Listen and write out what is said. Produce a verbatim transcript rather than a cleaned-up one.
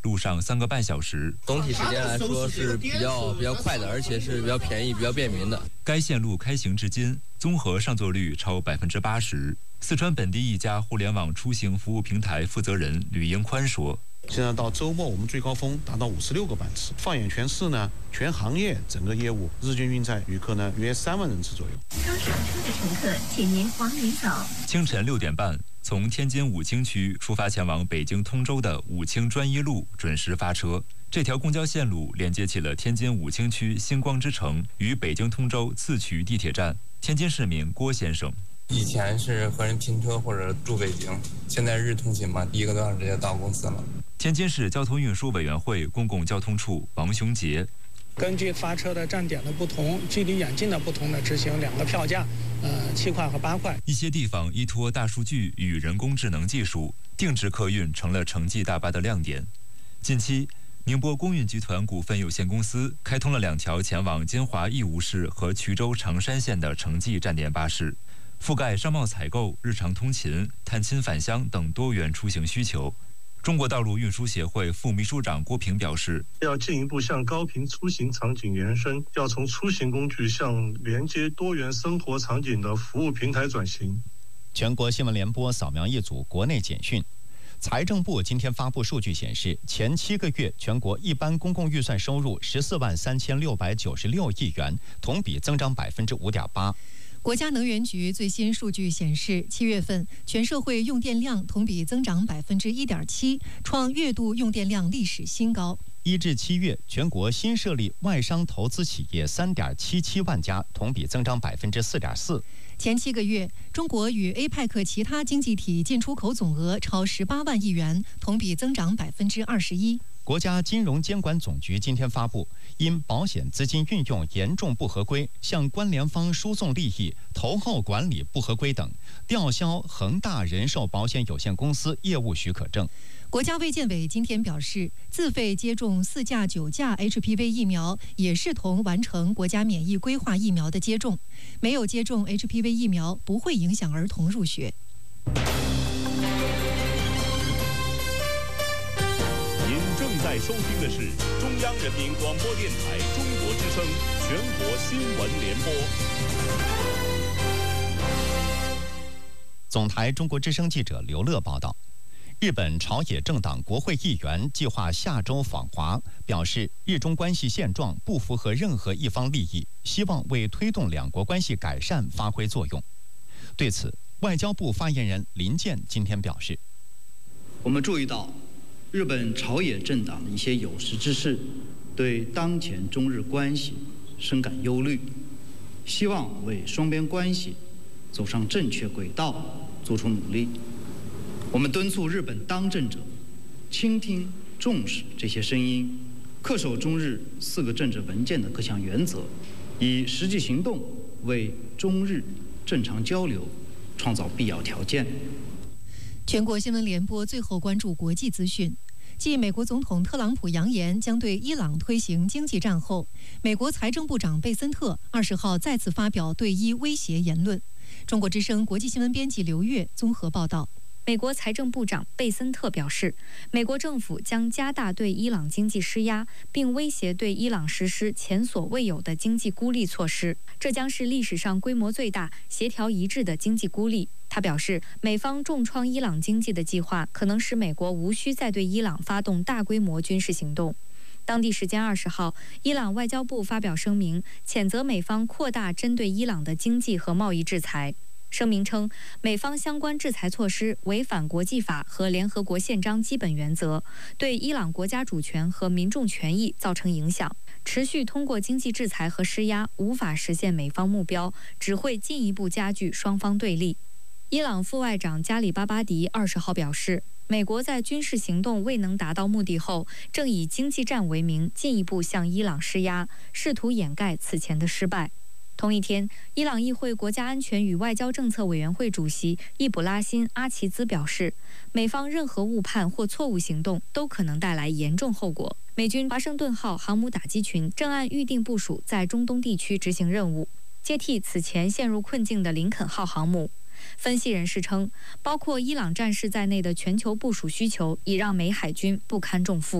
路上三个半小时。 总体时间来说是比较比较快的，而且是比较便宜、比较便民的。 该线路开行至今，综合上座率超百分之八十。四川本地一家互联网出行服务平台负责人吕英宽说：“ 现在到周末，我们最高峰达到五十六个班次。放眼全市呢，全行业整个业务日均运载旅客呢约三万人次左右。” 刚上车的乘客，请您往里走。 清晨六点半，从天津武清区出发前往北京通州的武清专一路准时发车。这条公交线路连接起了天津武清区星光之城与北京通州次渠地铁站。天津市民郭先生。 以前是和人拼车或者住北京，现在日通勤嘛，一个多小时就到公司了。 天津市交通运输委员会公共交通处王雄杰： 根据发车的站点的不同、距离远近的不同的执行两个票价，呃，七块和八块。 一些地方依托大数据与人工智能技术，定制客运成了城际大巴的亮点。近期，宁波公运集团股份有限公司开通了两条前往金华义乌市和衢州长山县的城际站点巴士。覆盖商贸采购、日常通勤、探亲返乡等多元出行需求。中国道路运输协会副秘书长郭平表示， 要进一步向高频出行场景延伸，要从出行工具向连接多元生活场景的服务平台转型。 全国新闻联播扫描一组国内简讯。财政部今天发布数据显示，前七个月全国一般公共预算收入十四万三千六百九十六亿元，同比增长百分之五点八。 国家能源局最新数据显示，七月份全社会用电量同比增长百分之一点七，创月度用电量历史新高。 一至七月，全国新设立外商投资企业三点七七万家，同比增长百分之四点四。 前七个月，中国与 A P E C 其他经济体进出口总额超十八万亿元，同比增长百分之二十一。 国家金融监管总局今天发布，因保险资金运用严重不合规，向关联方输送利益、投后管理不合规等，吊销恒大人寿保险有限公司业务许可证。 国家卫健委今天表示，自费接种四价、九价 H P V 疫苗也视同完成国家免疫规划疫苗的接种，没有接种 H P V 疫苗不会影响儿童入学。 正在收听的是中央人民广播电台中国之声全国新闻联播。 总台中国之声记者刘乐报道，日本朝野政党国会议员计划下周访华，表示日中关系现状不符合任何一方利益，希望为推动两国关系改善发挥作用。对此，外交部发言人林健今天表示， 我们注意到日本朝野政党的一些有识之士对当前中日关系深感忧虑，希望为双边关系走上正确轨道做出努力。我们敦促日本当政者倾听重视这些声音，恪守中日四个政治文件的各项原则，以实际行动为中日正常交流创造必要条件。 全国新闻联播最后关注国际资讯。继美国总统特朗普扬言将对伊朗推行经济战后，美国财政部长贝森特二十号再次发表对伊威胁言论。中国之声国际新闻编辑刘月综合报道。 美国财政部长贝森特表示，美国政府将加大对伊朗经济施压，并威胁对伊朗实施前所未有的经济孤立措施，这将是历史上规模最大、协调一致的经济孤立。他表示，美方重创伊朗经济的计划可能使美国无需再对伊朗发动大规模军事行动。当地时间二十号，伊朗外交部发表声明，谴责美方扩大针对伊朗的经济和贸易制裁。声明称，美方相关制裁措施违反国际法和联合国宪章基本原则，对伊朗国家主权和民众权益造成影响。持续通过经济制裁和施压无法实现美方目标，只会进一步加剧双方对立。伊朗副外长加里巴巴迪二十号表示，美国在军事行动未能达到目的后，正以经济战为名进一步向伊朗施压，试图掩盖此前的失败。同一天，伊朗议会国家安全与外交政策委员会主席易卜拉欣·阿齐兹表示，美方任何误判或错误行动都可能带来严重后果。美军华盛顿号航母打击群正按预定部署在中东地区执行任务，接替此前陷入困境的林肯号航母。分析人士称，包括伊朗战事在内的全球部署需求已让美海军不堪重负。